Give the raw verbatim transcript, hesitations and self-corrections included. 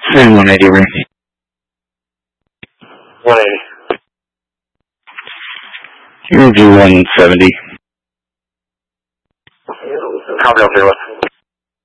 And one eighty ring. one eighty. You can do one seventy. Copy, I'll do it.